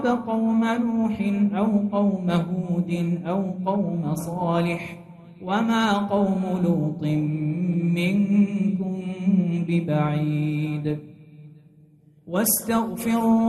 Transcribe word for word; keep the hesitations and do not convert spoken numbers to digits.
قوم نوح أو قوم هود أو قوم صالح وما قوم لوط منكم ببعيد واستغفروا